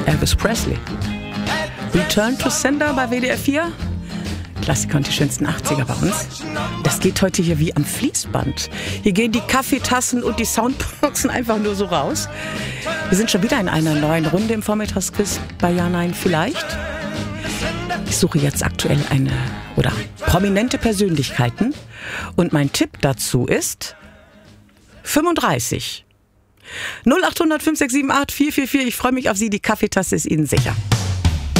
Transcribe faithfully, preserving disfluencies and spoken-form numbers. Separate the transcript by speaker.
Speaker 1: Elvis Presley. Return to Sender bei W D R vier. Klassiker und die schönsten achtziger bei uns. Das geht heute hier wie am Fließband. Hier gehen die Kaffeetassen und die Soundboxen einfach nur so raus. Wir sind schon wieder in einer neuen Runde im Vormittagsquiz bei Ja, Nein, Vielleicht. Ich suche jetzt aktuell eine oder prominente Persönlichkeiten. Und mein Tipp dazu ist fünfunddreißig. null acht hundert fünf sechs sieben acht vier vier vier. Ich freue mich auf Sie. Die Kaffeetasse ist Ihnen sicher.